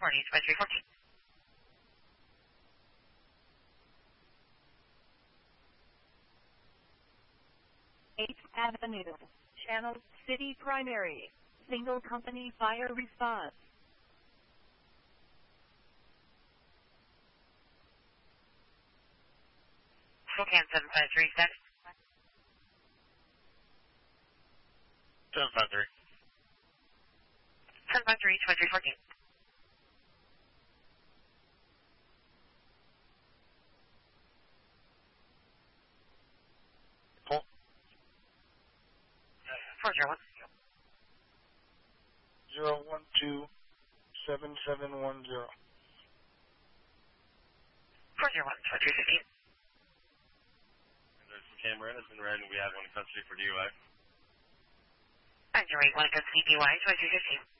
California, 2314. 8th Avenue, Channel City Primary, single company fire response. Spokane 753 status. 753. 753, 2314. Pull. 401. 012 7710. 401, 2315. There's some Cameron has been read, and we have one in custody for DUI. 908, 1 custody DUI, 2315.